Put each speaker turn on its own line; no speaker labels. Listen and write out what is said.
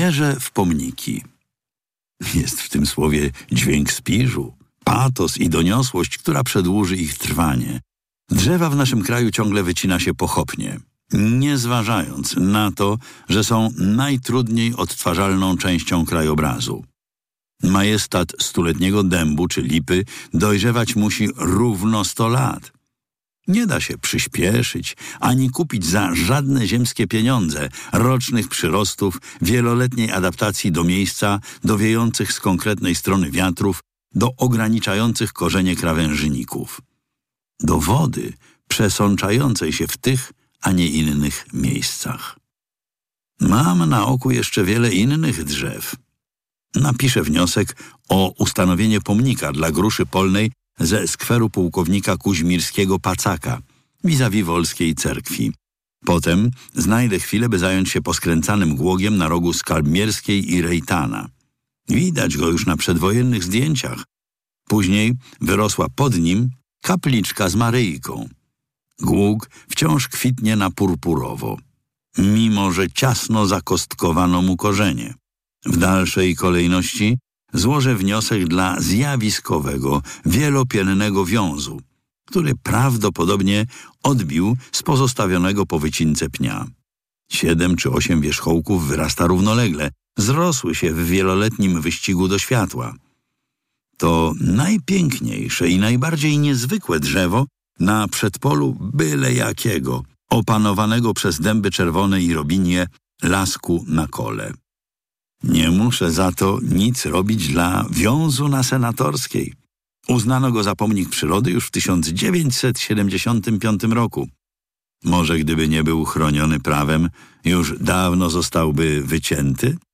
Wierzę w pomniki. Jest w tym słowie dźwięk spiżu, patos i doniosłość, która przedłuży ich trwanie. Drzewa w naszym kraju ciągle wycina się pochopnie, nie zważając na to, że są najtrudniej odtwarzalną częścią krajobrazu. Majestat stuletniego dębu czy lipy dojrzewać musi równo 100 lat. Nie da się przyspieszyć, ani kupić za żadne ziemskie pieniądze rocznych przyrostów, wieloletniej adaptacji do miejsca, do wiejących z konkretnej strony wiatrów, do ograniczających korzenie krawężników, do wody przesączającej się w tych, a nie innych miejscach. Mam na oku jeszcze wiele innych drzew. Napiszę wniosek o ustanowienie pomnika dla gruszy polnej ze skweru pułkownika Kuźmirskiego Pacaka, vis-a-vis Wolskiej Cerkwi. Potem znajdę chwilę, by zająć się poskręcanym głogiem na rogu Skalmierskiej i Rejtana. Widać go już na przedwojennych zdjęciach. Później wyrosła pod nim kapliczka z Maryjką. Głóg wciąż kwitnie na purpurowo, mimo że ciasno zakostkowano mu korzenie. W dalszej kolejności złożę wniosek dla zjawiskowego, wielopiennego wiązu, który prawdopodobnie odbił z pozostawionego po wycince pnia. 7 czy 8 wierzchołków wyrasta równolegle, zrosły się w wieloletnim wyścigu do światła. To najpiękniejsze i najbardziej niezwykłe drzewo na przedpolu byle jakiego, opanowanego przez dęby czerwone i robinie lasku na kole. Nie muszę za to nic robić dla wiązu na Senatorskiej. Uznano go za pomnik przyrody już w 1975 roku. Może gdyby nie był chroniony prawem, już dawno zostałby wycięty?